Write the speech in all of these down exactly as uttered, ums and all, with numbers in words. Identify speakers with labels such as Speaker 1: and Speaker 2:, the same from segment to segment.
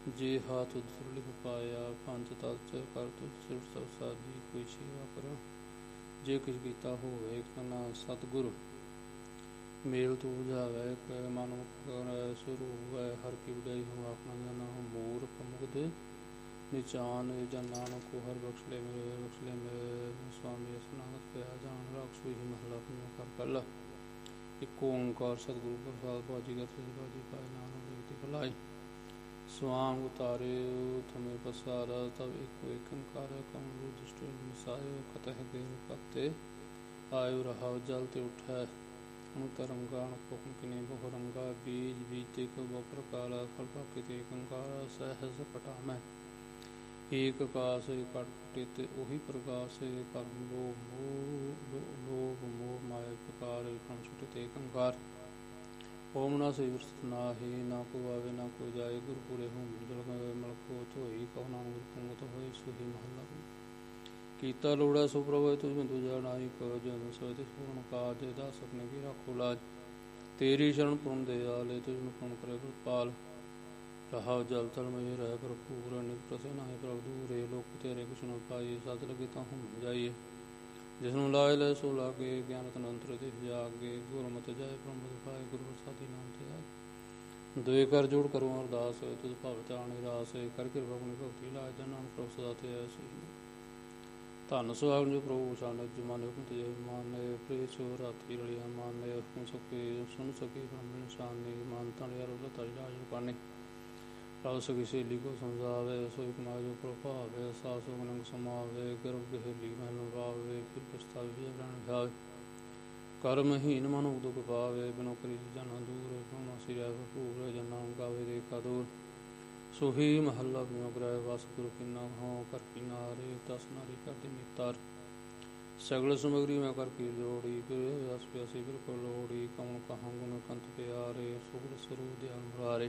Speaker 1: ਜੇ ਹਾਥ ਦੁਰਲਿਭ ਪਾਇਆ ਪੰਜ ਤਤ ਕਰ ਤੁਝ ਸਿਫਤ ਸਭ ਸਾਜੀ ਕੋਈ ਸੇਵਾ ਕਰੋ। ਜੇ ਕੁਝ ਕੀਤਾ ਹੋਵੇ ਕਨਾ ਸਤਿਗੁਰ ਮੇਲ ਤੂੰ ਬੁਝਾਵੇ ਕਹਿ ਮਨ ਕਰੈ ਸੁਰ ਹੋਵੈ ਹਰ ਕੀ ਵਡਿਆਈ ਹੋ ਆਪਣਾ ਜਨਾ ਮੂਰਖ ਮੁਗਧ ਨਿਚਾਨ ਜਨ ਨਾਨਕ ਕੋ ਹਰ ਬਖਸ਼ ਲੈ ਮੇਰੇ ਬਖਸ਼ ਲੈ ਮੇਰੇ ਸੁਆਮੀ ਅਸਨਾਗਤ ਪਿਆ ਜਾਣ ਰੱਖ ਸੋਈ ਮਹਲਾ ਪੰਜਵਾਂ ਕਰ ਪਹਿਲਾ। ਇੱਕ ਓਂਕਾਰ ਸਤਿਗੁਰੂ ਪ੍ਰਸਾਦ ਬਾਜੀ ਕਰ ਬਾਜੀ ਪਾਏ ਨਾਨਕ ਵਿਗਤੀ ਭਲਾਈ ਸਵਾਂਗ ਉਤਾਰੇ ਥਮੇ ਪਸਾਰਾ ਤਬ ਇੱਕ ਏਕ ਓਂਕਾਰ ਕਮਰੂ ਦ੍ਰਿਸ਼ਟ ਮਿਸਾਇ ਕਤਹਿ ਦੇ ਕਤੇ ਆਇਓ ਰਹਾਉ ਜਲ ਤੇ ਉਠੈ ਹੁਣ ਤਰੰਗਾ ਹੁਕਮ ਕਿਨੇ ਬਹੁ ਰੰਗਾ ਬੀਜ ਬੀਜਤੇ ਕੋ ਬਹੁ ਪ੍ਰਕਾਰਾ ਫਲ ਪਾਕੇ ਤੇ ਓਂਕਾਰ ਸਹਿਜ ਪਟਾਮੈ ਏਕ ਆਕਾਸ ਕਟ ਕਟੇ ਤੇ ਉਹੀ ਪ੍ਰਕਾਸ਼ ਕਰਮ ਲੋਭ ਮੋਹ ਲੋਭ ਮੋਹ ਮਾਇਆ ਪ੍ਰਕਾਰ ਕਮ ਛੁਟੇ ਤੇ ਓਂਕਾਰ ਓਮ ਨਾ ਸੇ ਵਿਰਸਤ ਨਾਹੀ ਨਾ ਕੋ ਆਵੇ ਨਾ ਕੋ ਜਾਏ ਗੁਰ ਪੂਰੇ ਹੋਂ ਜਲ ਮਲਕੋ ਧੋਈ ਕਹੁ ਨਾਨਕ ਗੁਰ ਪੰਗਤ ਹੋਏ ਸੁਹੀ ਮਹੱਲਾ ਕੀਤਾ ਲੋੜਾ ਸੋ ਪ੍ਰਭੂ ਤੁਝ ਬਿੰਦੂ ਜਾਣਾਈ ਕੋ ਜਨ ਸੋਇ ਤੇ ਸੋਹਣ ਕਾਜ ਦਾਸ ਆਪਣੇ ਕੀ ਰੱਖੋ ਲਾਜ ਤੇਰੀ ਸ਼ਰਨ ਪੁਰਨ ਦੇ ਆਲੇ ਤੁਝ ਨੂੰ ਪੁਰਨ ਕਰੇ ਗੁਰਪਾਲ ਰਹਾਉ ਜਲ ਤਲ ਮੇ ਰਹਿ ਭਰਪੂਰ ਨਿਕ ਪ੍ਰਸੇ ਨਾਹੀ ਪ੍ਰਭ ਦੂਰੇ ਲੋਕ ਤੇਰੇ ਕੁਛ ਨ ਪਾਈਏ ਸਤ ਲਗੇ ਤਾਂ ਹਮ ਜਾਈਏ ਜਿਸ ਨੂੰ ਲਾਇ ਲੈ ਸੋ ਲਾਗੇ ਗਿਆਨ ਤਨੰਤਰ ਦੇ ਜਾਗੇ ਗੁਰਮਤਿ ਜਾਏ ਬ੍ਰਹਮ ਪਾਏ ਗੁਰੂ ਪ੍ਰਸਾਦੀ ਨਾਮ ਤੇ ਆਏ ਦੁਏ ਕਰ ਜੋੜ ਕਰੋ ਅਰਦਾਸ ਤੁਧ ਭਵ ਧਿਆਨ ਰਾਸ ਕਰ ਕਿਰਪਾ ਆਪਣੀ ਭਗਤੀ ਲਾਇ ਜਨ ਨਾਨਕ ਪ੍ਰਭ ਸਦਾ ਤੇ ਆਏ ਸੋਈ ਧੰਨ ਸੁਹਾਗਣ ਜੋ ਪ੍ਰਭੂ ਸਾਨ ਜਮਾਨੇ ਹੁਕਮ ਤੇ ਮਾਨੇ ਪ੍ਰੇ ਸੋ ਰਾਤੀ ਰਲਿਆ ਮਾਨੇ ਹੁਕਮ ਸਕੇ ਸੁਣ ਸਕੇ ਬ੍ਰਹਮ ਨਿਸ਼ਾਨੇ ਮਾਨ ਤਨ ਯਾਰ ਉਹ ਤਾਈ ਰਾਜ ਪਾਣੇ ਪ੍ਰਭ ਸਕੀ ਸਹੇਲੀ ਕੋ ਸਮਝਾਵੇ ਸੋਈ ਕਮਾਇ ਜੋ ਪ੍ਰਭਾਵੇ ਸਾਸ ਗੁਣੰਗ ਸਮਾਵੇ ਗਰਭ ਗਹੇਲੀ ਮਹਿਲ ਵਾਵੇ ਫਿਰ ਪਛਤਾਵੇ ਰਣ ਜਾਵੇ ਕਰ ਮਹੀਨ ਮਨੁ ਦੁਖ ਪਾਵੇ ਬਿਨੋ ਕਰੀ ਜਨ ਦੂਰ ਭਉ ਸਿਰਿਆ ਭੂਰ ਜਨਾਂ ਗਾਵੇ ਦੇਖਾ ਦੂਰ ਸੋਹੀ ਮਹੱਲਾ ਪੰਜਵਾਂ ਗ੍ਰਹਿ ਵਸ ਗੁਰੂ ਕਿੰਨਾ ਹੋ ਕਰ ਕਿਨਾਰੇ ਦਸ ਨਾਰੀ ਕਰਦੇ ਨਿਤਾਰ ਸਗਲ ਸਮਗਰੀ ਮੈਂ ਕਰ ਕੀ ਜੋੜੀ ਫਿਰ ਅਸ ਪਿਆਸੀ ਫਿਰ ਕੋ ਲੋੜੀ ਕਉਣ ਕਹਾਂ ਗੁਣ ਕੰਤ ਪਿਆਰੇ ਸੁਗੜ ਸਰੂ ਦਿਆਲ ਮੁਰਾਰੇ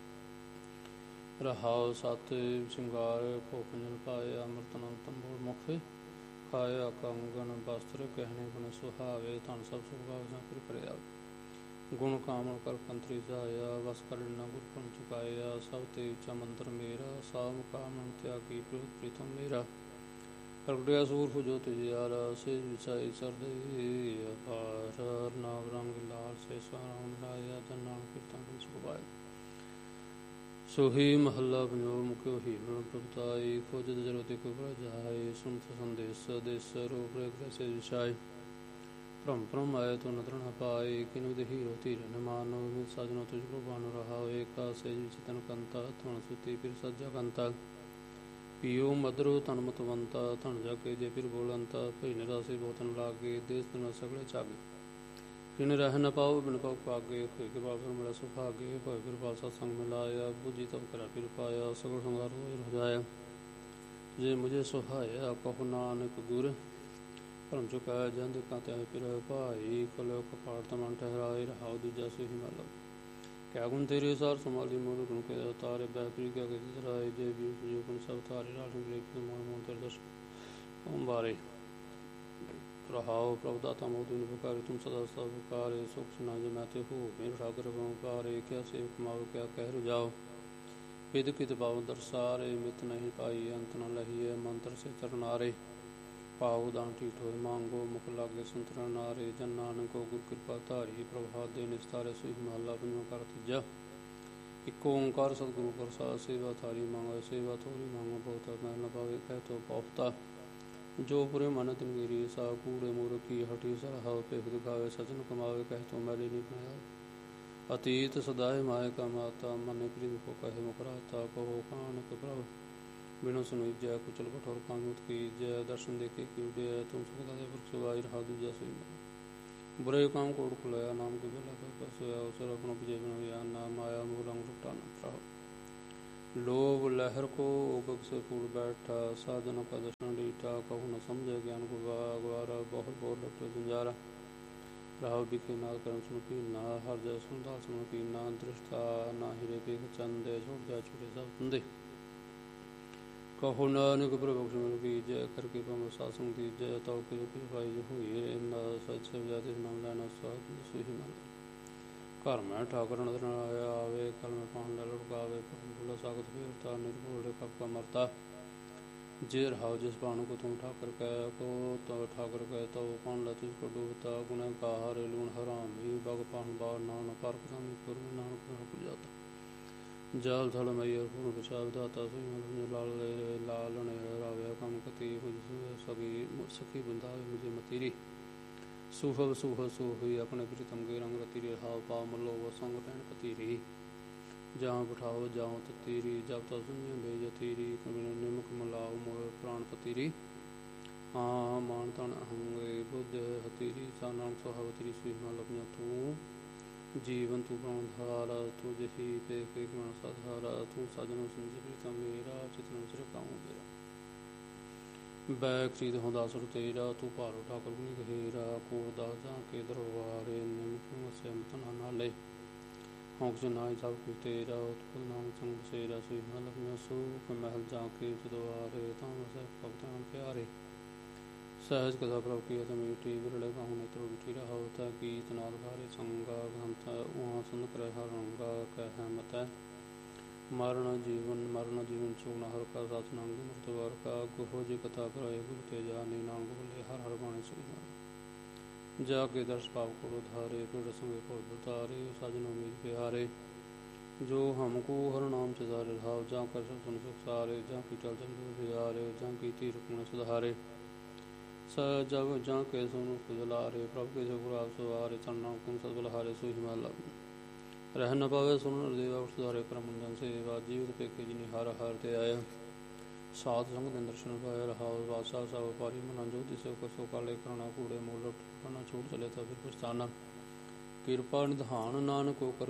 Speaker 1: ਰਹਾਉ ਸਤ ਸ਼ਿੰਗਾਰ ਭੋ ਪੰਜਨ ਪਾਏ ਅੰਮ੍ਰਿਤ ਅਨੰਤ ਮੂਲ ਮੁਖ ਖਾਇਆ ਕੰਗਨ ਬਸਤਰ ਕਹਿਣੇ ਬਨ ਸੁਹਾਵੇ ਧਨ ਸਭ ਸੁਭਾਵ ਜਾਂ ਫਿਰ ਕਰਿਆ ਗੁਣ ਕਾਮਣ ਕਰ ਕੰਤਰੀ ਜਾਇਆ ਵਸ ਕਰ ਨਾ ਗੁਰ ਪਨ ਚੁਕਾਇਆ ਸਭ ਤੇ ਉੱਚਾ ਮੰਤਰ ਮੇਰਾ ਸਾਮ ਕਾਮਣ ਤਿਆਗੀ ਪ੍ਰੀਤਮ ਮੇਰਾ ਪ੍ਰਗਟਿਆ ਸੂਰਫ ਜੋ ਤਿਆਰਾ ਸੇ ਵਿਚਾਈ ਸਰਦੇ ਅਪਾਰ ਨਾਮ ਰੰਗ ਲਾਲ ਸੇ ਸਰਾਉਣ ਲਾਇਆ ਜਨ ਨਾਨਕ ਕੀਰਤਨ ਗੁਣ ਸੁਭਾਏ ਸੋਹੀ ਮਹੱਲਾ ਪੰਜਵਾਂ ਮੁਕਿ ਉਹੀ ਬਣ ਪ੍ਰਭਤਾਈ ਖੋਜਤ ਜਰੂਰਤ ਕੋ ਜਾਏ ਸੁਨਤ ਸੰਦੇਸ ਦੇਸ ਰੂਪ ਰੇਖ ਸੇ ਵਿਛਾਏ ਭ੍ਰਮ ਭ੍ਰਮ ਆਏ ਤੋ ਨਦਰ ਨ ਪਾਏ ਕਿਨੁ ਦੇ ਹੀਰੋ ਧੀਰ ਨ ਮਾਨੋ ਮਿਲ ਸਾਜਨੋ ਤੁਝ ਕੋ ਬਨ ਰਹਾ ਏਕਾ ਸੇ ਚਿਤਨ ਕੰਤਾ ਧਨ ਸੁਤੀ ਫਿਰ ਸੱਜਾ ਕੰਤਾ ਪੀਓ ਮਦਰੋ ਤਨ ਮਤਵੰਤਾ ਧਨ ਜਾ ਕੇ ਜੇ ਫਿਰ ਬੋਲੰਤਾ ਭਈ ਨਿਰਾਸੇ ਬਹੁਤਨ ਲਾਗੇ ਦੇਸ ਤਨ ਸਗਲੇ ਚਾਗੇ ਕਿਨ ਰਹਿ ਨ ਪਾਓ ਬਿਨ ਪਾਉ ਪਾਗੇ ਹੋਇ ਕੇ ਬਾਬਰ ਮਿਲਾ ਸੁਭਾਗੇ ਭਇ ਫਿਰ ਪਾਸਾ ਸੰਗ ਮਿਲਾਇਆ ਬੁਝੀ ਤਬ ਕਰਾ ਫਿਰ ਪਾਇਆ ਸਗਲ ਸੰਗਾਰ ਹੋਇ ਰਜਾਇਆ ਜੇ ਮੁਝੇ ਸੁਹਾਇਆ ਕਹੁ ਨਾਨਕ ਗੁਰ ਭਰਮ ਚੁਕਾਇਆ ਜੰਦ ਕਾਂ ਤੇ ਫਿਰ ਭਾਈ ਕਲੋ ਕਪਾੜ ਤਮਨ ਠਹਿਰਾਏ ਰਹਾਉ ਦੂਜਾ ਸੋਹੀ ਮਹੱਲਾ ਕਿਆ ਗੁਣ ਤੇਰੇ ਸਾਰ ਸੰਭਾਲੀ ਮੋਰ ਗੁਣ ਕੇ ਤਾਰੇ ਬਹਿਪਰੀ ਕਿਆ ਕੇ ਤਰਾਏ ਜੇ ਵੀ ਜੋ ਗੁਣ ਸਭ ਤਾਰੇ ਰਾਜ ਗ੍ਰੇਪ ਮੋਹ ਮੋਹ ਤਰ ਦਰਸ਼ ਓਮ ਬਾਰੇ ਰਹਾਉ ਪ੍ਰਭ ਦਾਤਾ ਮੋਦਿ ਨਿਪਕਾਰੇ ਤੁਮ ਸਦਾ ਸਭ ਵਿਕਾਰੇ ਸੁਖ ਸੁਨਾ ਜੇ ਮੈਂ ਤੇ ਹੋ ਮੇਰੇ ਠਾਕਰ ਬੰਕਾਰੇ ਕਿਆ ਸੇਵ ਕਮਾਓ ਕਿਆ ਕਹਿ ਰੁਜਾਓ ਵਿਦ ਕਿਤ ਪਾਵ ਦਰਸਾਰੇ ਮਿਤ ਨਹੀਂ ਪਾਈ ਅੰਤ ਨ ਲਹੀਏ ਮੰਤਰ ਸੇ ਤਰਨਾਰੇ ਪਾਉ ਦਾਨ ਠੀਠ ਹੋਏ ਮੰਗੋ ਮੁਖ ਲਾਗੇ ਸੰਤਰਨ ਨਾਰੇ ਜਨ ਨਾਨਕੋ ਗੁਰ ਕਿਰਪਾ ਧਾਰੀ ਪ੍ਰਭਾਤ ਦੇ ਨਿਸਤਾਰੇ ਸੋਈ ਮਹੱਲਾ ਪੰਜਵਾਂ ਕਰ ਤੀਜਾ। ਇੱਕ ਓਂਕਾਰ ਸਤਿਗੁਰੂ ਪ੍ਰਸਾਦ ਸੇਵਾ ਥਾਰੀ ਮੰਗੋ ਸੇਵਾ ਥੋੜੀ ਮੰਗੋ ਬਹੁਤ ਮਹਿਲ ਨ ਪਾਵੇ ਕਹਿ ਤੋ ਪੌਫਤਾ ਜੋ ਪੁਰੇ ਮਨ ਤਿਨ ਗਿਰੀ ਸਾ ਕੂੜੇ ਮੂਰ ਕੀ ਹਟੀ ਸਰਹਾਉ ਭੇਖ ਦਿਖਾਵੇ ਸਚਨ ਕਮਾਵੇ ਕਹਿ ਤੋ ਮੈਲੀ ਨਹੀਂ ਬਣਾਇਆ ਅਤੀਤ ਸਦਾਏ ਮਾਇ ਕਾ ਮਾਤਾ ਮਨੇ ਪ੍ਰੀਤ ਕੋ ਕਹੇ ਮੁਕਰਾਤਾ ਕਹੋ ਕਾਨਕ ਪ੍ਰਭ ਬਿਨੋ ਸੁਣੀ ਜੈ ਕੁਚਲ ਕਠੋਰ ਕਾਨੂਤ ਕੀ ਜੈ ਦਰਸ਼ਨ ਦੇਖੇ ਕਿ ਉਡਿਆ ਤੁਮ ਸੁਖਦਾ ਦੇ ਪੁਰਖ ਸਵਾਈ ਰਹਾ ਦੂਜਾ ਸੋਈ ਬੁਰੇ ਕਾਮ ਕੋੜ ਖੁਲਾਇਆ ਨਾਮ ਕੇ ਬਲਾ ਕਰ ਸੋਇਆ ਉਸਰ ਆਪਣਾ ਵਿਜੇ ਬਣਾਇਆ ਨਾਮ ਆਇਆ ਮੂਲ ਰੰਗ ਰੁਟਾ ਨਾ ਲੋਭ ਲਹਿਰ ਕੋ ਉਗਕ से फूल बैठा साधन का दर्शन लीठा कहू न समझे ज्ञान गुवारा बहुत बहुत डॉक्टर जंजारा राव बिखे ना कर्म सुन की ना हर जय सुनदा सुन की ना दृष्टा ना हिरे देख चंदे छोड़ जा छुटे सब कुंदे कहो नानक प्रभु मिल की जय करके पम सासुं की जय ताऊ के भाई जो हुई ना सच सब जाते नाम लेना स्वाद सुही मन ਘਰ ਮੈਂ ਠਾਕੁਰ ਨਦਰ ਆਇਆ ਆਵੇ ਕਲ ਮੈਂ ਪਾਣ ਲੈ ਲੁਕਾਵੇ ਭੁਲਾ ਸਾਗਤ ਫੇਰਤਾ ਨਿਰਭੋਲੇ ਕਪਕਾ ਮਰਤਾ ਜੇ ਰਹਾਉ ਜਿਸ ਬਾਣੂ ਕੋ ਤੁਮ ਠਾਕੁਰ ਕਹਿ ਕੋ ਤੋ ਠਾਕੁਰ ਕਹਿ ਤੋ ਪਾਣ ਲੈ ਤੁਝ ਕੋ ਡੂਬਤਾ ਗੁਨਹ ਗਾਰ ਲੂਣ ਹਰਾਮੀ ਬਗ ਪਾਣ ਬਾਰ ਨਾਨ ਪਰ ਕਰਾਮੀ ਪੁਰ ਨਾਨਕ ਹੋ ਜਾਤਾ ਜਾਲ ਥਲ ਮਈਰ ਪੂਰ ਵਿਚਾਲ ਦਾਤਾ ਸੁਈ ਮਨ ਲਾਲ ਲਾਲ ਨੇ ਰਾਵਿਆ ਕੰਮ ਕਤੀ ਹੁਜ ਸਗੀ ਸਖੀ ਬੰਦਾ ਮੁਝੇ ਮਤੀਰੀ ਸੁਹਲ ਸੁਹਲ ਸੁਹੀ ਆਪਣੇ ਪ੍ਰੀਤਮ ਕੇ ਰੰਗ ਰਤੀ ਰੇ ਹਾਵ ਪਾ ਮਲੋ ਵ ਸੰਗ ਤੈਨ ਪਤੀਰੀ ਜਾਂ ਬਿਠਾਓ ਜਾਉ ਤਤੀਰੀ ਜਬ ਤਾ ਸੁਣਿਓ ਬੇਜ ਤੀਰੀ ਕਬਿਨ ਨਿਮਕ ਮਲਾਉ ਮੋਰ ਪ੍ਰਾਣ ਪਤੀਰੀ ਹਾਂ ਮਾਨ ਤਨ ਅਹੰਗੇ ਬੁੱਧ ਹਤੀਰੀ ਸਾ ਨਾਮ ਸੁਹਾਵਤਰੀ ਸੁਈ ਮਲ ਆਪਣਾ ਤੂੰ ਜੀਵਨ ਤੂੰ ਪ੍ਰਾਣ ਧਾਰਾ ਤੂੰ ਜਹੀ ਤੇ ਕੇ ਮਨ ਸਧਾਰਾ ਤੂੰ ਸਜਨੋ ਸੰਜੇ ਪ੍ਰੀਤਮ ਮੇਰਾ ਚਿਤਨ ਸਿਰ ਕਾਉ ਮੇਰਾ ਬੈ ਖਰੀਦ ਹੁੰਦਾ ਸੁਰ ਤੇਰਾ ਤੂੰ ਭਾਰੋ ਠਾਕੁਰ ਗੁਣੀ ਗਹਿਰਾ ਕੋਦਾ ਜਾਂ ਕੇ ਦਰਬਾਰੇ ਨਿਮਕ ਮਸੇ ਮਤਨ ਨਾਲੇ ਹੌਂਕ ਜਨਾਈ ਸਭ ਕੁਝ ਤੇਰਾ ਉਤਪਲ ਨਾਮ ਸੰਗ ਸੇਰਾ ਸੁਈ ਮਲ ਆਪਣਾ ਸੂਖ ਮਹਿਲ ਜਾਂ ਕੇ ਜਦਵਾਰੇ ਤਾਂ ਵਸੇ ਭਗਤਾਨ ਪਿਆਰੇ ਸਹਿਜ ਕਥਾ ਪ੍ਰਭ ਕੀ ਅਤਮੀਟੀ ਵਿਰਲੇ ਕਾਹੂ ਨੇਤਰੋ ਬਿਠੀ ਰਹਾਉ ਤਾ ਗੀਤ ਨਾਦ ਭਾਰੇ ਸੰਗਾ ਗੰਤ ਉਹਾਂ ਸੁਨ ਕਰ ਹਰੰਗਾ ਕਹਿ ਮਤੈ ਮਰਨ ਜੀਵਨ ਮਰਨ ਜੀਵਨ ਚੋਣ ਹਰ ਕਾ ਸਤ ਨਾਮ ਮੁਕਤ ਵਰ ਕਾ ਗੋਹ ਜੀ ਕਥਾ ਕਰਾਏ ਗੁਰ ਤੇ ਜਾਨੀ ਨਾਮ ਬੋਲੇ ਹਰ ਹਰ ਬਾਣੀ ਸੁਣੀ ਜਾ ਕੇ ਦਰਸ ਪਾਵ ਕੋ ਧਾਰੇ ਪਿੜ ਸੰਗੇ ਕੋ ਬਤਾਰੇ ਸਜਨੋ ਮੀਤ ਪਿਆਰੇ ਜੋ ਹਮਕੋ ਹਰ ਨਾਮ ਚਜ਼ਾਰੇ ਰਹਾਉ ਜਾਂ ਕਰ ਸੁਨ ਸੁਖ ਸਾਰੇ ਜਾਂ ਕੀ ਚਲ ਚੰਦੂ ਬਿਆਰੇ ਜਾਂ ਕੀਤੀ ਰੁਕਣ ਸੁਧਾਰੇ ਸ ਜਗ ਜਾਂ ਕੇ ਸੁਨੁ ਸੁਜਲਾਰੇ ਪ੍ਰਭ ਕੇ ਜਗੁਰਾਬ ਸਵਾਰੇ ਚਰਨਾ ਹੁਕਮ ਸਦ ਬਲਹਾਰੇ ਸੋਈ ਹਿਮਾਲਾ ਰਹਿ ਨ ਪਾਵੇ ਸੁਨ ਦੇਵਾ ਸੁਧਾਰੇ ਕਰਮੰਦਨ ਸੇਵਾ ਜੀਵਤ ਪੇਖੇ ਜਿਨੀ ਹਰ ਹਰ ਤੇ ਆਇਆ ਸਾਧ ਸੰਗ ਦੇ ਦਰਸ਼ਨ ਪਾਇਆ ਰਹਾਉ ਵਾਸਾ ਸਭ ਵਪਾਰੀ ਮਨਾਂ ਜੋ ਦਿਸੇ ਕੋ ਸੋ ਕਾਲੇ ਕਰਣਾ ਕੂੜੇ ਮੋਲ ਲੁੱਟ ਨਾ ਛੂਟ ਚਲੇ ਤਾਂ ਫਿਰ ਪਛਤਾਨਾ ਕਿਰਪਾ ਨਿਧਾਨ ਨਾਨਕ ਕੋ ਕਰ